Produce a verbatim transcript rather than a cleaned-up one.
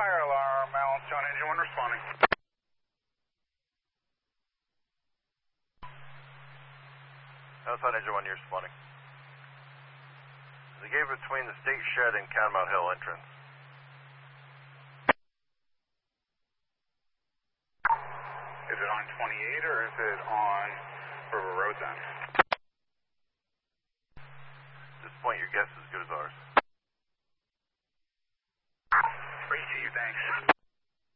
fire alarm, Allenstown, engine one responding. Allenstown, engine one, you're responding. The gate between the state shed and Catamount Hill entrance. Is it on twenty-eight or is it on River Road then? At this point, your guess is as good as ours. Great to you, thanks.